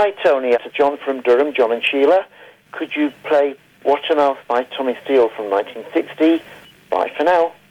Hi, Tony. It's John from Durham, John and Sheila. Could you play What on Earth by Tommy Steele from 1960? Bye for now.